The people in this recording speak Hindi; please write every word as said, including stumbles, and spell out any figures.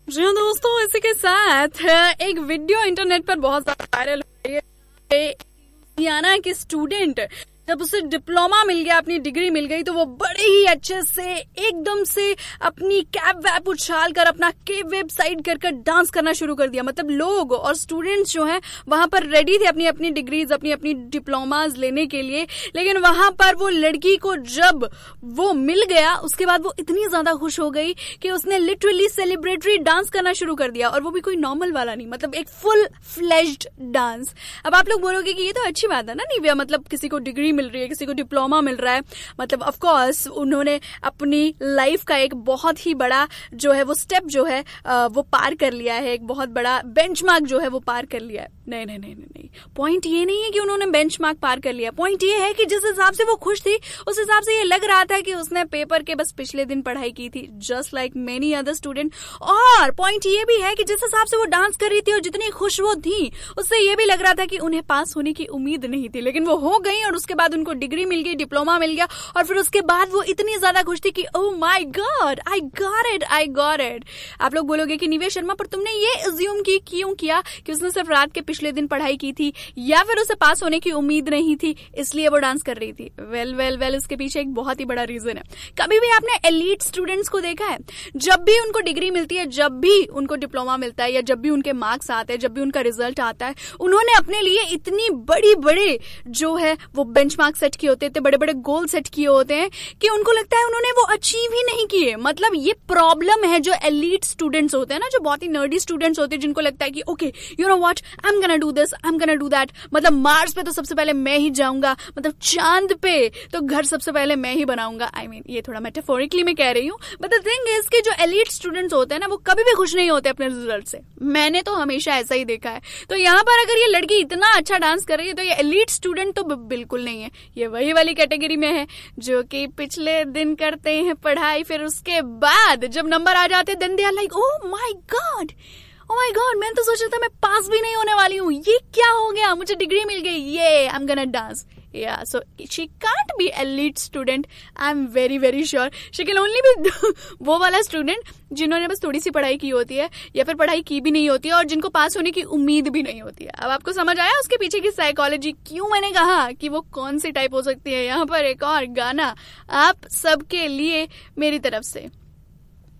जी हाँ दोस्तों, इसी के साथ एक वीडियो इंटरनेट पर बहुत ज्यादा वायरल हो रही है। लुधियाना की स्टूडेंट जब उसे डिप्लोमा मिल गया, अपनी डिग्री मिल गई, तो वो बड़े ही अच्छे से एकदम से अपनी कैप वैप उछाल कर अपना केप वेब साइड कर कर डांस करना शुरू कर दिया। मतलब लोग और स्टूडेंट्स जो हैं वहां पर रेडी थे अपनी अपनी डिग्रीज, अपनी अपनी डिप्लोमाज लेने के लिए, लेकिन वहां पर वो लड़की को जब वो मिल गया उसके बाद वो इतनी ज्यादा खुश हो गई कि उसने लिटरली सेलिब्रेटरी डांस करना शुरू कर दिया। और वो भी कोई नॉर्मल वाला नहीं, मतलब एक फुल फ्लेज्ड डांस। अब आप लोग बोलोगे कि ये तो अच्छी बात है ना निव्या, मतलब किसी को डिग्री मिल रही है, किसी को डिप्लोमा मिल रहा है, मतलब ऑफ कोर्स उन्होंने अपनी लाइफ का एक बहुत ही बड़ा जो है वो स्टेप जो है वो पार कर लिया है, एक बहुत बड़ा बेंचमार्क जो है वो पार कर लिया है। नहीं नहीं नहीं नहीं, पॉइंट ये नहीं है कि उन्होंने बेंचमार्क पार कर लिया। पॉइंट ये है कि जिस हिसाब से वो खुश थी उस हिसाब से ये लग रहा था कि उसने पेपर के बस पिछले दिन पढ़ाई की थी, just like many other student. और पॉइंट ये भी है कि जिस हिसाब से वो डांस कर रही थी और जितनी खुश वो थी उससे ये भी लग रहा था कि उन्हें पास होने की उम्मीद नहीं थी, लेकिन वो हो गई और उसके बाद उनको डिग्री मिल गई, डिप्लोमा मिल गया। और फिर उसके बाद वो इतनी ज्यादा खुश थी कि oh my God, I got it, I got it. आप लोग बोलोगे कि निवेश शर्मा, पर तुमने ये अज्यूम की क्यों किया कि उसने सिर्फ रात के पिछले दिन पढ़ाई की थी या फिर उसे पास होने की उम्मीद नहीं थी इसलिए वो डांस कर रही थी? वेल वेल वेल उसके पीछे एक बहुत ही बड़ा रीजन है। कभी भी आपने एलीट स्टूडेंट्स को देखा है? जब भी उनको डिग्री मिलती है, जब भी उनको डिप्लोमा मिलता है, या जब भी उनके मार्क्स आते हैं, जब भी उनका रिजल्ट आता है, उन्होंने अपने लिए इतनी बड़ी बड़े जो है वो बेंचमार्क सेट किए होते हैं, बड़े बड़े गोल सेट किए होते हैं कि उनको लगता है उन्होंने वो अचीव ही नहीं किए। मतलब ये प्रॉब्लम है जो एलीट स्टूडेंट्स होते हैं ना, जो बहुत ही नर्डी स्टूडेंट्स होते हैं, जिनको लगता है कि okay you know what, I am gonna do this, I am gonna do that. मतलब मार्स पे तो सबसे पहले मैं ही जाऊंगा, मतलब चांद पे तो घर सबसे पहले मैं ही बनाऊंगा। आई I मीन mean, ये थोड़ा मेटाफोरिकली मैं कह रही हूँ, बट द थिंग इज कि जो एलीट स्टूडेंट्स होते हैं ना वो कभी भी खुश नहीं होते अपने रिजल्ट से। मैंने तो हमेशा ऐसा ही देखा है। तो यहाँ पर अगर ये लड़की इतना अच्छा डांस कर रही है तो ये एलीट स्टूडेंट तो बिल्कुल नहीं है, ये वही वाली कैटेगरी में है जो कि पिछले दिन करते हैं पढ़ाई, फिर उसके बाद जब नंबर आ जाते हैं then they are like oh my God, oh my God, मैंने तो सोचा था मैं पास भी नहीं होने वाली हूँ, ये क्या हो गया, मुझे डिग्री मिल गई, ये I am gonna dance. Yeah, so she can't be elite student. I'm very very sure she can only be वो वाला स्टूडेंट जिन्होंने बस थोड़ी सी पढ़ाई की होती है या फिर पढ़ाई की भी नहीं होती है और जिनको पास होने की उम्मीद भी नहीं होती है। अब आपको समझ आया उसके पीछे की साइकोलॉजी, क्यों मैंने कहा कि वो कौन सी टाइप हो सकती है। यहाँ पर एक और गाना आप सबके लिए मेरी तरफ से।